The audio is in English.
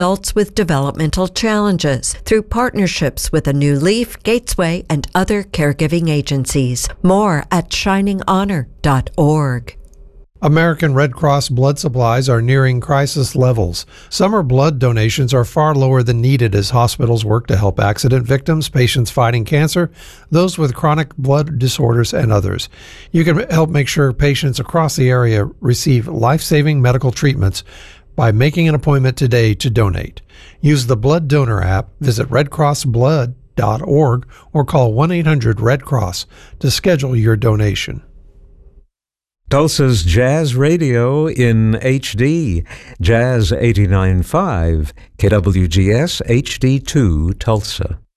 adults with developmental challenges through partnerships with A New Leaf, Gatesway, and other caregiving agencies. More at shininghonor.org. American Red Cross blood supplies are nearing crisis levels. Summer blood donations are far lower than needed as hospitals work to help accident victims, patients fighting cancer, those with chronic blood disorders, and others. You can help make sure patients across the area receive life-saving medical treatments by making an appointment today to donate. Use the Blood Donor app, visit redcrossblood.org, or call 1-800-RED-CROSS to schedule your donation. Tulsa's Jazz Radio in HD. Jazz 89.5, KWGS HD2 Tulsa.